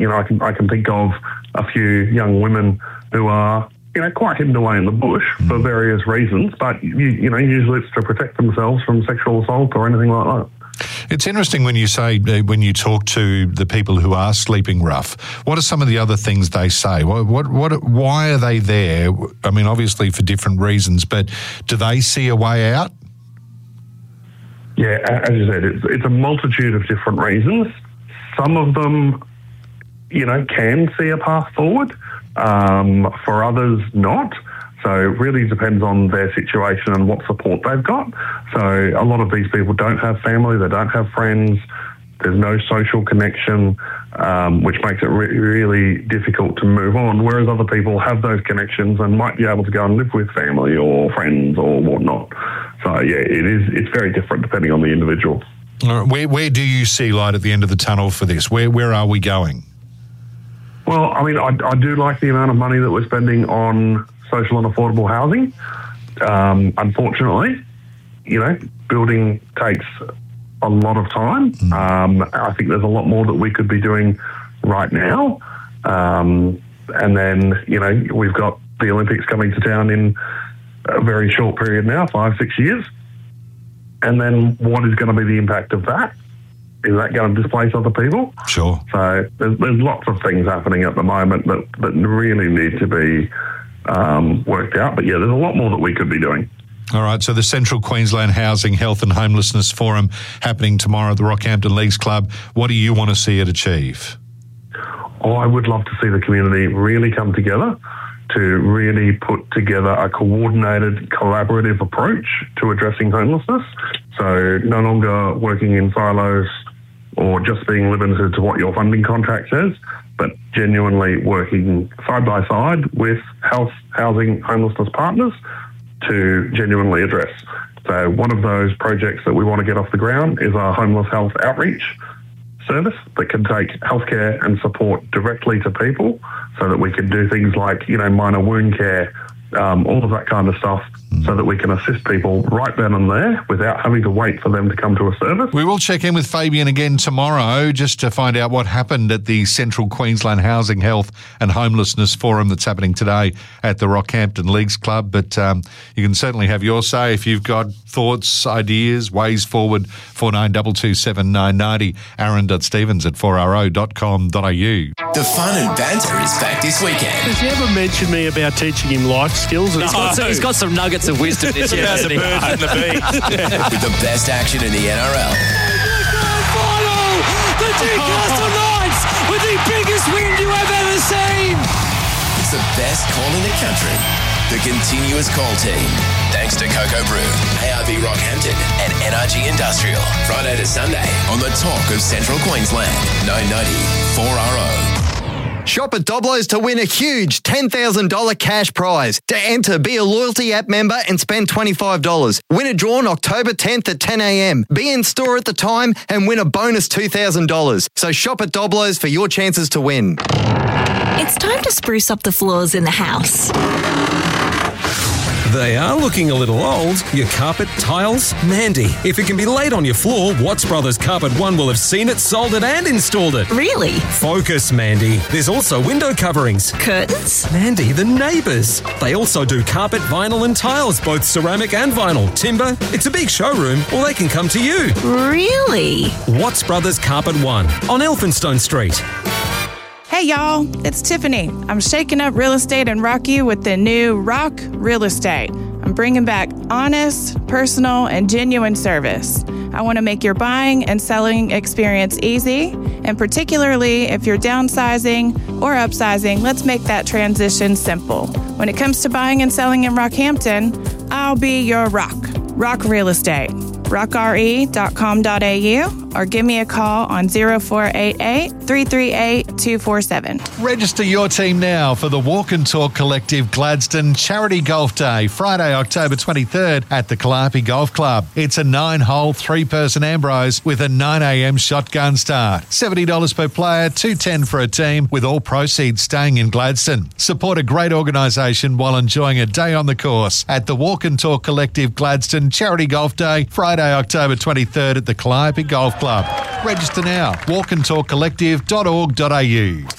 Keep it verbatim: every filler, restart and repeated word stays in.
you know, I can I can think of a few young women who are, you know, quite hidden away in the bush mm. for various reasons, but, you, you know, usually it's to protect themselves from sexual assault or anything like that. It's interesting when you say, uh, when you talk to the people who are sleeping rough, what are some of the other things they say? What, what, what, why are they there? I mean, obviously for different reasons, but do they see a way out? Yeah, as you said, it's, it's a multitude of different reasons. Some of them, you know, can see a path forward. Um, for others, not. So it really depends on their situation and what support they've got. So a lot of these people don't have family, they don't have friends, there's no social connection, um, which makes it re- really difficult to move on, whereas other people have those connections and might be able to go and live with family or friends or whatnot. So, yeah, it is. It's very different depending on the individual. All right, where, where do you see light at the end of the tunnel for this? Where, where are we going? Well, I mean, I, I do like the amount of money that we're spending on social and affordable housing. Um, unfortunately, you know, building takes a lot of time. Mm. Um, I think there's a lot more that we could be doing right now. Um, and then, you know, we've got the Olympics coming to town in a very short period now, five, six years. And then what is going to be the impact of that? Is that going to displace other people? Sure. So there's, there's lots of things happening at the moment that, that really need to be um, worked out. But, yeah, there's a lot more that we could be doing. All right, so the Central Queensland Housing, Health and Homelessness Forum happening tomorrow at the Rockhampton Leagues Club. What do you want to see it achieve? Oh, I would love to see the community really come together to really put together a coordinated, collaborative approach to addressing homelessness. So no longer working in silos or just being limited to what your funding contract says, but genuinely working side by side with health, housing, homelessness partners to genuinely address. So one of those projects that we want to get off the ground is our homeless health outreach service that can take healthcare and support directly to people so that we can do things like, you know, minor wound care, um, all of that kind of stuff, mm. so that we can assist people right then and there without having to wait for them to come to a service. We will check in with Fabian again tomorrow just to find out what happened at the Central Queensland Housing, Health and Homelessness Forum that's happening today at the Rockhampton Leagues Club. But um, you can certainly have your say if you've got thoughts, ideas, ways forward. four nine two two seven nine nine zero, aaron.stevens at four r o dot com dot a u. The fun and banter is back this weekend. Has he ever mentioned me about teaching him life skills? He's got, some, he's got some nuggets of wisdom this year. About the birds and the bees. With the best action in the N R L. Final! The Newcastle Knights with the biggest win you have ever seen! It's the best call in the country. The continuous call team. Thanks to Cocoa Brew, A R B Rockhampton and N R G Industrial. Friday to Sunday on the Talk of Central Queensland. nine ninety four R O. Shop at Doblo's to win a huge ten thousand dollars cash prize. To enter, be a loyalty app member and spend twenty-five dollars. Win a draw on October tenth at ten a.m. Be in store at the time and win a bonus two thousand dollars. So shop at Doblo's for your chances to win. It's time to spruce up the floors in the house. They are looking a little old. Your carpet, tiles, Mandy. If it can be laid on your floor, Watts Brothers Carpet One will have seen it, sold it and installed it. Really? Focus, Mandy. There's also window coverings. Curtains? Mandy, the neighbours. They also do carpet, vinyl and tiles, both ceramic and vinyl. Timber. It's a big showroom, or they can come to you. Really? Watts Brothers Carpet One on Elphinstone Street. Hey y'all, it's Tiffany. I'm shaking up real estate in Rocky with the new Rock Real Estate. I'm bringing back honest, personal, and genuine service. I want to make your buying and selling experience easy, and particularly if you're downsizing or upsizing, let's make that transition simple. When it comes to buying and selling in Rockhampton, I'll be your rock. Rock Real Estate. rock r e dot com dot a u or give me a call on zero four eight eight, three three eight, two four seven. Register your team now for the Walk and Talk Collective Gladstone Charity Golf Day, Friday, October twenty-third at the Calliope Golf Club. It's a nine-hole, three-person Ambrose with a nine a.m. shotgun start. seventy dollars per player, two hundred ten dollars for a team, with all proceeds staying in Gladstone. Support a great organisation while enjoying a day on the course at the Walk and Talk Collective Gladstone Charity Golf Day, Friday, October twenty-third at the Calliope Golf Club. Club. Register now. walk and talk collective dot org dot a u.